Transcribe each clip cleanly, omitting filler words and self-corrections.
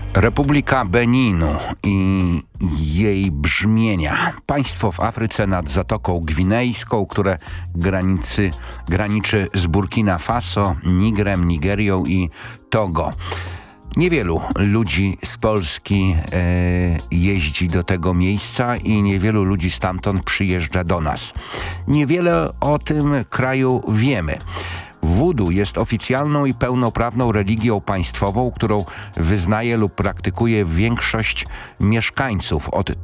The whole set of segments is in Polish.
Republika Beninu i jej brzmienia. Państwo w Afryce nad Zatoką Gwinejską, które graniczy z Burkina Faso, Nigrem, Nigerią i Togo. Niewielu ludzi z Polski jeździ do tego miejsca i niewielu ludzi stamtąd przyjeżdża do nas. Niewiele o tym kraju wiemy. Wudu jest oficjalną i pełnoprawną religią państwową, którą wyznaje lub praktykuje większość mieszkańców. Od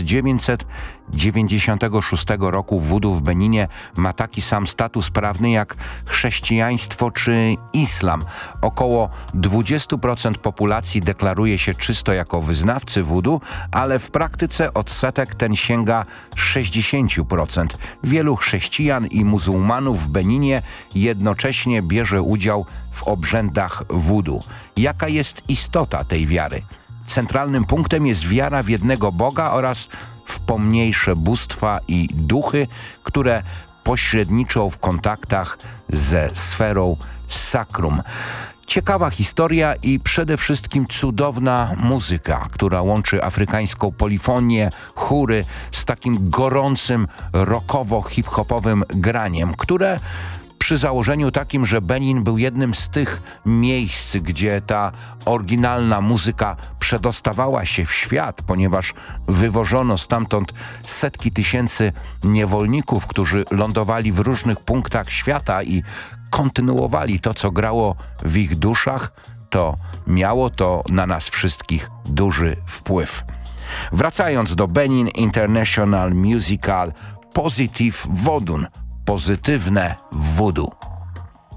1996 roku wudu w Beninie ma taki sam status prawny jak chrześcijaństwo czy islam. Około 20% populacji deklaruje się czysto jako wyznawcy wudu, ale w praktyce odsetek ten sięga 60%. Wielu chrześcijan i muzułmanów w Beninie jednocześnie bierze udział w obrzędach wudu. Jaka jest istota tej wiary? Centralnym punktem jest wiara w jednego Boga oraz w pomniejsze bóstwa i duchy, które pośredniczą w kontaktach ze sferą sakrum. Ciekawa historia i przede wszystkim cudowna muzyka, która łączy afrykańską polifonię, chóry z takim gorącym, rockowo-hip-hopowym graniem, które przy założeniu takim, że Benin był jednym z tych miejsc, gdzie ta oryginalna muzyka przedostawała się w świat, ponieważ wywożono stamtąd setki tysięcy niewolników, którzy lądowali w różnych punktach świata i kontynuowali to, co grało w ich duszach, to miało to na nas wszystkich duży wpływ. Wracając do Benin International Musical Positive Vodun, pozytywne voodoo.